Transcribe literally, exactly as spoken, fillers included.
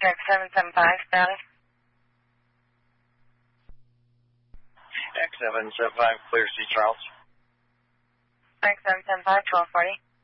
X seven seven five, status. X seven seven five, clear C Charles. X seven seven five, twelve forty.